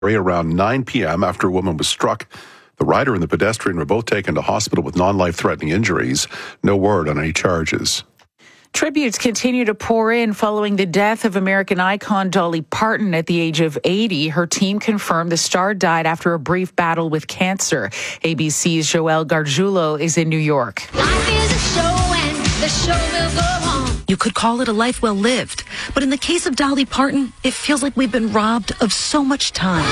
around 9 p.m. after a woman was struck. The rider and the pedestrian were both taken to hospital with non-life-threatening injuries. No word on any charges. Tributes continue to pour in following the death of American icon Dolly Parton at the age of 80. Her team confirmed the star died after a brief battle with cancer. ABC's Joelle Gargiulo is in New York. Life is a show and the show will go on. You could call it a life well lived, but in the case of Dolly Parton, it feels like we've been robbed of so much time.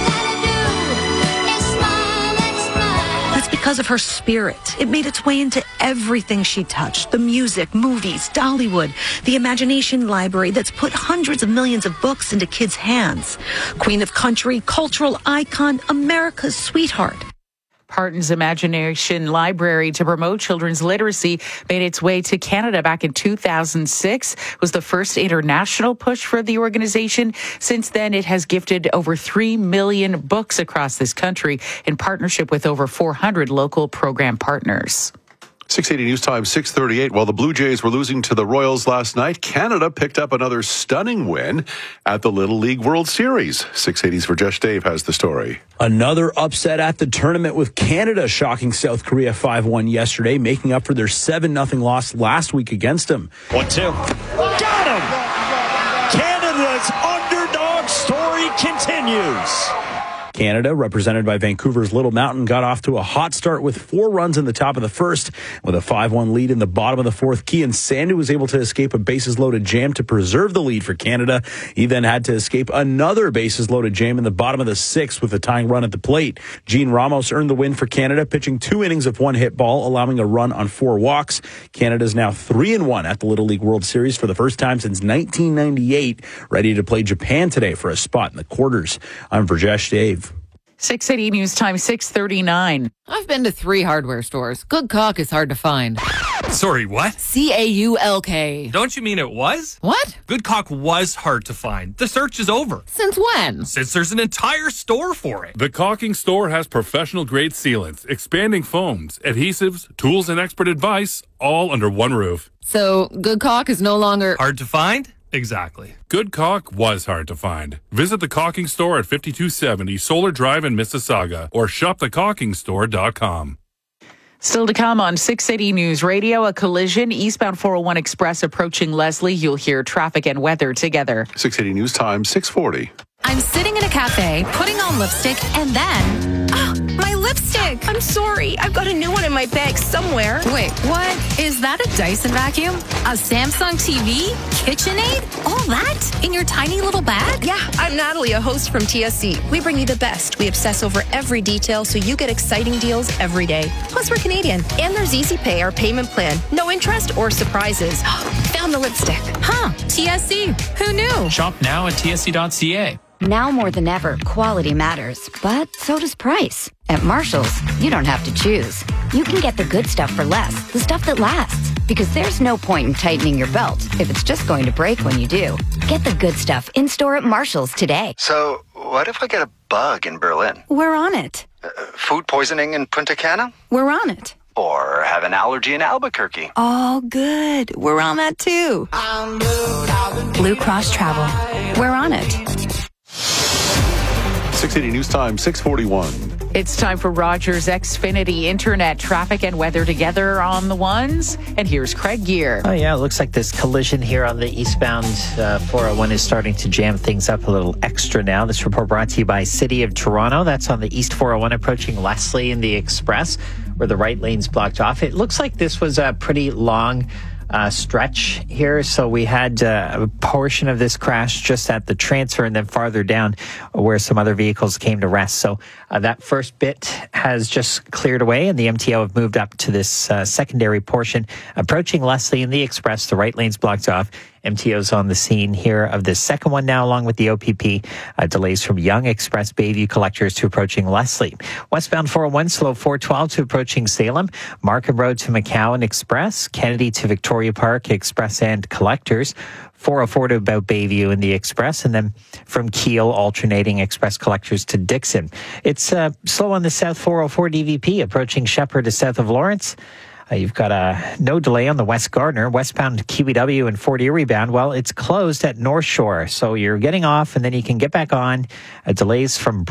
That's because of her spirit. It made its way into everything she touched. The music, movies, Dollywood, the imagination library that's put hundreds of millions of books into kids' hands. Queen of country, cultural icon, America's sweetheart. Parton's Imagination Library to promote children's literacy made its way to Canada back in 2006. It was the first international push for the organization. Since then, it has gifted over 3 million books across this country in partnership with over 400 local program partners. 680 News Time, 6:38. While the Blue Jays were losing to the Royals last night, Canada picked up another stunning win at the Little League World Series. 680's Rajesh Dave has the story. Another upset at the tournament with Canada shocking South Korea 5-1 yesterday, making up for their 7-0 loss last week against them. 1-2. Got him! Canada's underdog story continues. Canada, represented by Vancouver's Little Mountain, got off to a hot start with 4 runs in the top of the first. With a 5-1 lead in the bottom of the fourth, Kian Sandu was able to escape a bases-loaded jam to preserve the lead for Canada. He then had to escape another bases-loaded jam in the bottom of the sixth with a tying run at the plate. Gene Ramos earned the win for Canada, pitching 2 innings of one-hit ball, allowing a run on 4 walks. Canada's now 3-1 at the Little League World Series for the first time since 1998, ready to play Japan today for a spot in the quarters. I'm Rajesh Dave. 680 News Time, 6:39. I've been to 3 hardware stores. Good caulk is hard to find. Sorry, what? CAULK. Don't you mean it was? What? Good caulk was hard to find. The search is over. Since when? Since there's an entire store for it. The Caulking Store has professional-grade sealants, expanding foams, adhesives, tools, and expert advice, all under one roof. So, good caulk is no longer hard to find? Exactly. Good caulk was hard to find. Visit the Caulking Store at 5270 Solar Drive in Mississauga or shopthecaulkingstore.com. Still to come on 680 News Radio, a collision, eastbound 401 Express approaching Leslie. You'll hear traffic and weather together. 680 News Time, 640. I'm sitting in a cafe, putting on lipstick, and then... my lipstick! I'm sorry. I've got a new one in my bag somewhere. Wait, what? Is that a Dyson vacuum? A Samsung TV? KitchenAid? All that? In your tiny little bag? Yeah, I'm Natalie, a host from TSC. We bring you the best. We obsess over every detail so you get exciting deals every day. Plus, we're Canadian. And there's Easy Pay, our payment plan. No interest or surprises. Found the lipstick. Huh, TSC. Who knew? Shop now at tsc.ca. Now more than ever, quality matters, but so does price. At Marshall's, you don't have to choose. You can get the good stuff for less, the stuff that lasts. Because there's no point in tightening your belt if it's just going to break when you do. Get the good stuff in-store at Marshall's today. So, what if I get a bug in Berlin? We're on it. Food poisoning in Punta Cana? We're on it. Or have an allergy in Albuquerque? Oh, good. We're on that too. Blue Cross Travel. We're on it. 680 News Time, 641. It's time for Rogers Xfinity Internet traffic and weather together on the ones. And here's Craig Gear. Oh, yeah. It looks like this collision here on the eastbound 401 is starting to jam things up a little extra now. This report brought to you by City of Toronto. That's on the East 401 approaching Leslie in the Express, where the right lane's blocked off. It looks like this was a pretty long stretch here. So we had a portion of this crash just at the transfer and then farther down where some other vehicles came to rest. So that first bit has just cleared away and the MTO have moved up to this secondary portion approaching Leslie in the Express. The right lane's blocked off. MTO's on the scene here of the second one now, along with the OPP. Delays from Yonge Express Bayview Collectors to approaching Leslie. Westbound 401, slow 412 to approaching Salem. Markham Road to McCowan Express. Kennedy to Victoria Park Express and Collectors. 404 to about Bayview in the Express, and then from Kiel, alternating Express Collectors to Dixon. It's slow on the South 404 DVP, approaching Shepherd to south of Lawrence. You've got no delay on the West Gardiner, westbound Kiwi W and Fort Erie bound. Well, it's closed at North Shore, so you're getting off and then you can get back on. Delays from